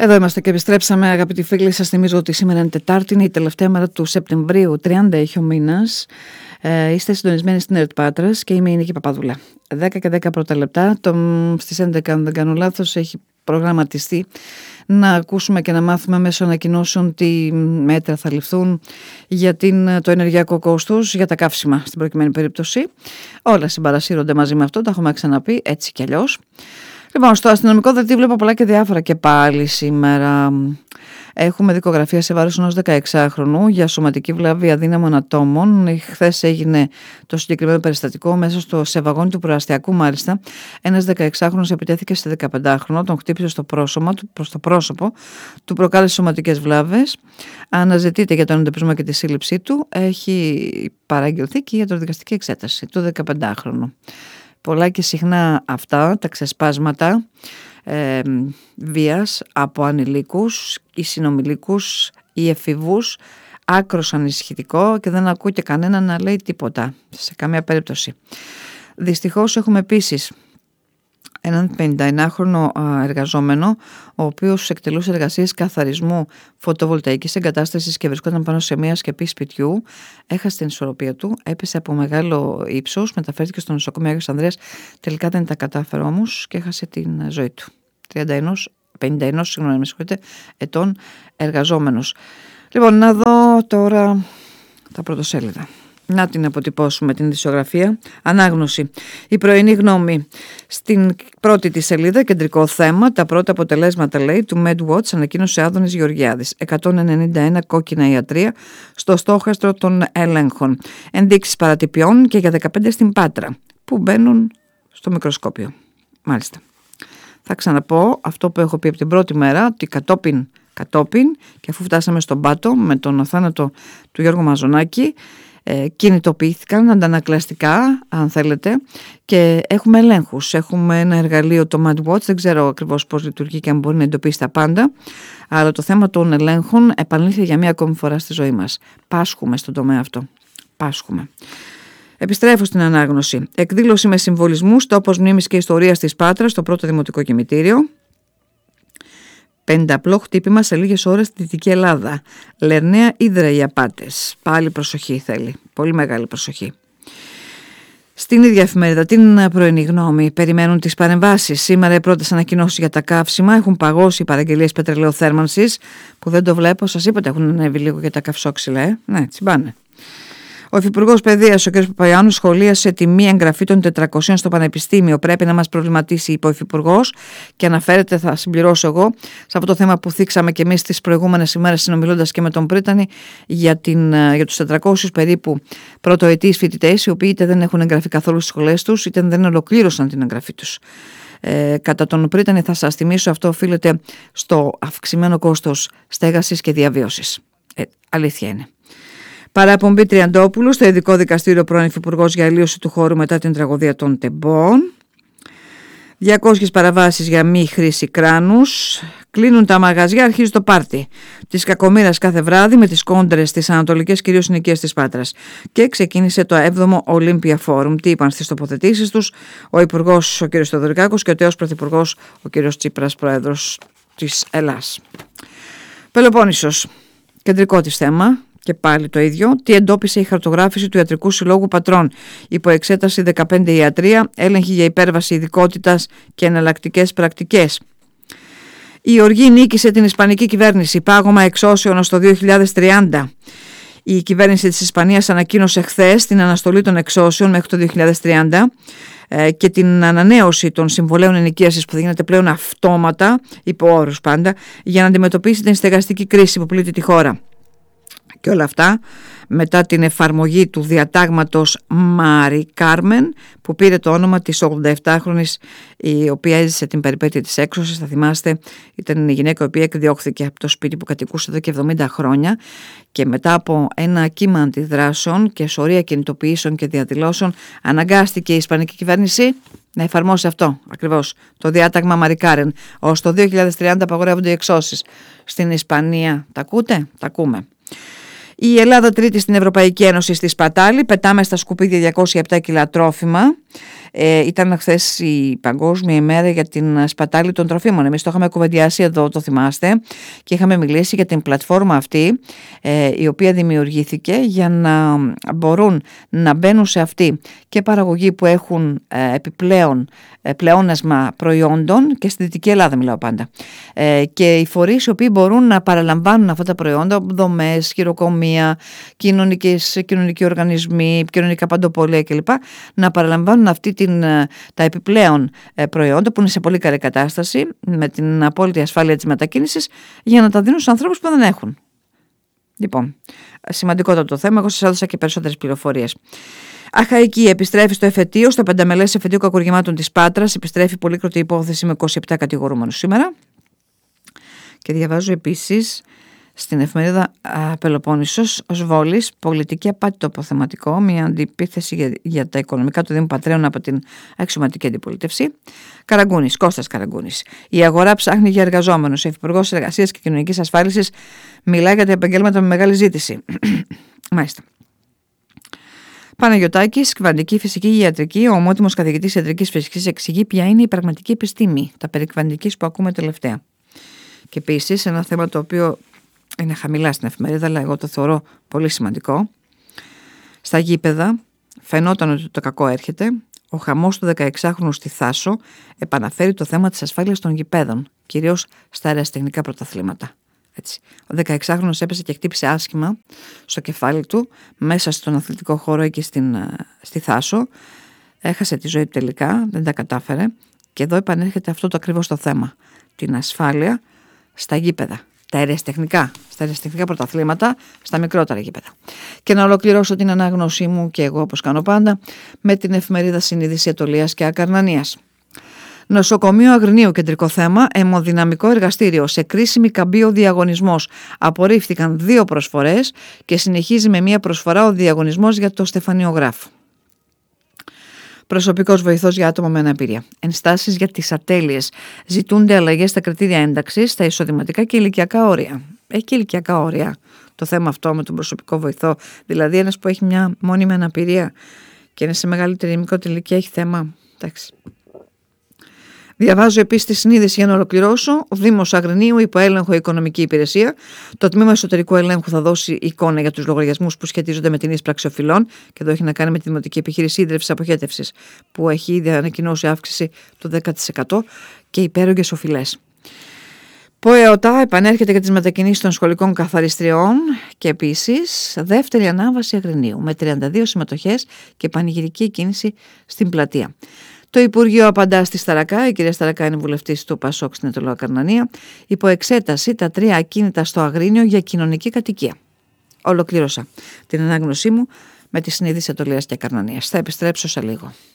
Εδώ είμαστε και επιστρέψαμε, αγαπητοί φίλοι. Σας θυμίζω ότι σήμερα είναι Τετάρτη, είναι η τελευταία μέρα του Σεπτεμβρίου, 30 έχει ο μήνας. Είστε συντονισμένοι στην ΕΡΤ Πάτρας και είμαι η Νίκη Παπαδούλα. 10 και 10 πρώτα λεπτά, στις 11 αν δεν κάνω λάθος, έχει προγραμματιστεί να ακούσουμε και να μάθουμε μέσω ανακοινώσεων τι μέτρα θα ληφθούν για το ενεργειακό κόστος, για τα καύσιμα στην προκειμένη περίπτωση. Όλα συμπαρασύρονται μαζί με αυτό, τα έχουμε ξαναπεί έτσι κι αλλιώς. Λοιπόν, στο αστυνομικό δελτίο βλέπω πολλά και διάφορα και πάλι σήμερα. Έχουμε δικογραφία σε βάρος ενός 16χρονου για σωματική βλάβη αδύναμων ατόμων. Χθες έγινε το συγκεκριμένο περιστατικό μέσα σε βαγόνι του προαστιακού, μάλιστα. Ένας 16χρονος επιτέθηκε σε 15χρονο, τον χτύπησε προς το πρόσωπο, του προκάλεσε σωματικές βλάβες. Αναζητείται για τον εντοπισμό και τη σύλληψή του. Έχει παραγγελθεί και για δικαστική εξέταση του 15χρονου. Πολλά και συχνά αυτά τα ξεσπάσματα βίας από ανηλίκους ή συνομιλίκους ή εφηβούς, άκρος ανησυχητικό και δεν ακούει και κανένα να λέει τίποτα σε καμία περίπτωση. Δυστυχώς έχουμε επίσης έναν 51χρονο εργαζόμενο, ο οποίος εκτελούσε εργασίες καθαρισμού φωτοβολταϊκής εγκατάστασης και βρισκόταν πάνω σε μια σκεπή σπιτιού. Έχασε την ισορροπία του, έπεσε από μεγάλο ύψος, μεταφέρθηκε στο νοσοκομείο Άγιος Ανδρέας, τελικά δεν τα κατάφερε όμως και έχασε την ζωή του. 51 ετών εργαζόμενος. Λοιπόν, να δω τώρα τα πρωτοσέλιδα. Να την αποτυπώσουμε την ειδησιογραφία. Ανάγνωση. Η πρωινή γνώμη. Στην πρώτη της σελίδα, κεντρικό θέμα, τα πρώτα αποτελέσματα, λέει, του MedWatch, ανακοίνωσε Άδωνης Γεωργιάδης. 191 κόκκινα ιατρεία στο στόχαστρο των ελέγχων. Ενδείξεις παρατυπιών και για 15 στην Πάτρα, που μπαίνουν στο μικροσκόπιο. Μάλιστα. Θα ξαναπώ αυτό που έχω πει από την πρώτη μέρα, ότι κατόπιν και αφού φτάσαμε στον Πάτο με τον θάνατο του Γιώργου Μαζονάκη, κινητοποιήθηκαν αντανακλαστικά, αν θέλετε, και έχουμε ελέγχους. Έχουμε ένα εργαλείο, το MedWatch, δεν ξέρω ακριβώς πώς λειτουργεί και αν μπορεί να εντοπίσει τα πάντα, αλλά το θέμα των ελέγχων επανήλθε για μία ακόμη φορά στη ζωή μας. Πάσχουμε στον τομέα αυτό. Πάσχουμε. Επιστρέφω στην ανάγνωση. Εκδήλωση με συμβολισμούς, τόπος μνήμης και ιστορίας της Πάτρας, στο πρώτο δημοτικό κημητήριο. Πενταπλό χτύπημα σε λίγες ώρες στη Δυτική Ελλάδα. Λερναία ύδρα οι απάτες. Πάλι προσοχή θέλει. Πολύ μεγάλη προσοχή. Στην ίδια εφημερίδα, την πρωινή γνώμη, περιμένουν τις παρεμβάσεις. Σήμερα οι πρώτες ανακοινώσεις για τα καύσιμα. Έχουν παγώσει οι παραγγελίες πετρελαιοθέρμανσης, που δεν το βλέπω. Σας είπατε, έχουν ανέβει λίγο για τα καυσόξυλα, Ναι, έτσι πάνε. Ο Υφυπουργός Παιδείας, ο κ. Παπαϊάννου, σχολίασε τη μη εγγραφή των 400 στο Πανεπιστήμιο. Πρέπει να μας προβληματίσει, είπε ο Υφυπουργός, και αναφέρεται, θα συμπληρώσω εγώ, σε αυτό το θέμα που θίξαμε και εμείς τις προηγούμενες ημέρες, συνομιλώντας και με τον Πρίτανη, για τους 400 περίπου πρωτοετής φοιτητές, οι οποίοι είτε δεν έχουν εγγραφεί καθόλου στις σχολές τους, είτε δεν ολοκλήρωσαν την εγγραφή τους. Κατά τον Πρίτανη, θα σας θυμίσω, αυτό οφείλεται στο αυξημένο κόστος στέγασης και διαβίωσης. Αλήθεια είναι. Παραπομπή Τριαντόπουλου στο ειδικό δικαστήριο, πρώην Υφυπουργός, για αλλίωση του χώρου μετά την τραγωδία των Τεμπών. 200 παραβάσεις για μη χρήση κράνους. Κλείνουν τα μαγαζιά, αρχίζει το πάρτι της κακομοίρας κάθε βράδυ με τις κόντρες στις ανατολικές κυρίως συνοικίες της Πάτρας. Και ξεκίνησε το 7ο Olympia Forum. Τι είπαν στις τοποθετήσεις τους ο Υπουργός, ο κ. Θεοδωρικάκος, και ο τέος Πρωθυπουργός, ο κ. Τσίπρας, Πρόεδρος της Ελλάς. Πελοπόννησος, κεντρικό της θέμα. Και πάλι το ίδιο. Τι εντόπισε η χαρτογράφηση του Ιατρικού Συλλόγου Πατρών. Υπό εξέταση 15 ιατρεία, έλεγχη για υπέρβαση ειδικότητας και εναλλακτικές πρακτικές. Η οργή νίκησε την Ισπανική κυβέρνηση. Πάγωμα εξώσεων ως το 2030. Η κυβέρνηση της Ισπανίας ανακοίνωσε χθες την αναστολή των εξώσεων μέχρι το 2030 και την ανανέωση των συμβολέων ενοικίασης, που θα γίνεται πλέον αυτόματα, υπό όρους πάντα, για να αντιμετωπίσει την στεγαστική κρίση που πλήττει τη χώρα. Και όλα αυτά μετά την εφαρμογή του διατάγματος Μάρι Κάρμεν, που πήρε το όνομα της 87χρονης, η οποία έζησε την περιπέτεια της έξωσης. Θα θυμάστε, ήταν η γυναίκα η οποία εκδιώχθηκε από το σπίτι που κατοικούσε εδώ και 70 χρόνια, και μετά από ένα κύμα αντιδράσεων και σωρία κινητοποιήσεων και διαδηλώσεων, αναγκάστηκε η Ισπανική κυβέρνηση να εφαρμόσει αυτό ακριβώς, το διάταγμα Μάρι Κάρμεν. Ως το 2030 απαγορεύονται οι εξώσεις στην Ισπανία. Τα ακούτε? Τα ακούμε. Η Ελλάδα τρίτη στην Ευρωπαϊκή Ένωση στη σπατάλη. Πετάμε στα σκουπίδια 207 κιλά τρόφιμα. Ήταν χθες η Παγκόσμια ημέρα για την σπατάλη των τροφίμων. Εμείς το είχαμε κουβεντιάσει εδώ, το θυμάστε, και είχαμε μιλήσει για την πλατφόρμα αυτή, η οποία δημιουργήθηκε για να μπορούν να μπαίνουν σε αυτή και παραγωγοί που έχουν επιπλέον πλεόνασμα προϊόντων, και στη Δυτική Ελλάδα μιλάω πάντα, και οι φορείς οι οποίοι μπορούν να παραλαμβάνουν αυτά τα προϊόντα, δομές, χειροκομεία, κοινωνικοί οργανισμοί, κοινωνικά παντοπολία κλπ. Να παραλαμβάνουν τα επιπλέον προϊόντα που είναι σε πολύ καλή κατάσταση, με την απόλυτη ασφάλεια της μετακίνησης, για να τα δίνουν στους ανθρώπους που δεν έχουν. Λοιπόν, σημαντικότατο το θέμα, εγώ σας έδωσα και περισσότερες πληροφορίες. Αχαϊκή επιστρέφει στο εφετείο, στο πενταμελές εφετείο κακουργημάτων της Πάτρας. Επιστρέφει πολύκροτη υπόθεση με 27 κατηγορούμενους σήμερα. Και διαβάζω επίσης στην εφημερίδα Πελοπόννησος ως Βόλης, πολιτική απάτη το αποθεματικό, μια αντιπίθεση για τα οικονομικά του Δήμου Πατρέων από την αξιωματική αντιπολίτευση. Καραγκούνης, Κώστας Καραγκούνης. Η αγορά ψάχνει για εργαζόμενους. Ο Υφυπουργός Εργασίας και Κοινωνικής Ασφάλισης μιλάει για τα επαγγέλματα με μεγάλη ζήτηση. Μάλιστα. Παναγιωτάκης, κυβερνητική φυσική ιατρική. Ο ομότιμος καθηγητής ιατρικής φυσικής εξηγεί ποια είναι η πραγματική επιστήμη, τα περί κυβερνητικής που ακούμε τελευταία. Και επίσης ένα θέμα το οποίο είναι χαμηλά στην εφημερίδα, αλλά εγώ το θεωρώ πολύ σημαντικό. Στα γήπεδα φαινόταν ότι το κακό έρχεται. Ο χαμός του 16χρονου στη Θάσο επαναφέρει το θέμα της ασφάλειας των γηπέδων, κυρίως στα αεραστεχνικά πρωταθλήματα. Έτσι. Ο 16χρονος έπεσε και χτύπησε άσχημα στο κεφάλι του μέσα στον αθλητικό χώρο εκεί στη Θάσο. Έχασε τη ζωή του τελικά, δεν τα κατάφερε. Και εδώ επανέρχεται αυτό το ακριβώς το θέμα. Την ασφάλεια στα γήπεδα. Στα αεραστεχνικά πρωταθλήματα, στα μικρότερα γήπεδα. Και να ολοκληρώσω την ανάγνωσή μου και εγώ, όπως κάνω πάντα, με την εφημερίδα Συνείδηση Αιτωλίας και Ακαρνανίας. Νοσοκομείο Αγρινίου, κεντρικό θέμα, αιμοδυναμικό εργαστήριο. Σε κρίσιμη καμπή ο διαγωνισμός. Απορρίφθηκαν 2 προσφορές και συνεχίζει με 1 προσφορά ο διαγωνισμός για το Στεφανιογράφ. Προσωπικός βοηθός για άτομα με αναπηρία. Ενστάσεις για τις ατέλειες. Ζητούνται αλλαγές στα κριτήρια ένταξης, στα εισοδηματικά και ηλικιακά όρια. Έχει και ηλικιακά όρια το θέμα αυτό με τον προσωπικό βοηθό. Δηλαδή, ένας που έχει μια μόνιμη αναπηρία και είναι σε μεγαλύτερη ή μικρότερη ηλικία έχει θέμα. Εντάξει. Διαβάζω επίσης τη Συνείδηση για να ολοκληρώσω. Ο Δήμος Αγρινίου, υπό έλεγχο Οικονομική Υπηρεσία. Το Τμήμα Εσωτερικού Ελέγχου θα δώσει εικόνα για τους λογαριασμούς που σχετίζονται με την ίσπραξη οφειλών. Και εδώ έχει να κάνει με τη δημοτική επιχείρηση ίδρυυσης αποχέτευσης, που έχει ήδη ανακοινώσει αύξηση του 10% και υπέρογγες οφειλές. ΠΟΕΟΤΑ επανέρχεται για τις μετακινήσεις των σχολικών καθαριστριών και επίσης δεύτερη ανάβαση Αγρινίου με 32 συμμετοχές και πανηγυρική κίνηση στην πλατεία. Το Υπουργείο απαντά στη Σταρακά, η κυρία Σταρακά είναι βουλευτής του ΠΑΣΟΚ στην Αιτωλοακαρνανία, υπό εξέταση τα 3 ακίνητα στο Αγρίνιο για κοινωνική κατοικία. Ολοκλήρωσα την ανάγνωσή μου με τη Συνείδηση Αιτωλίας και Ακαρνανίας. Θα επιστρέψω σε λίγο.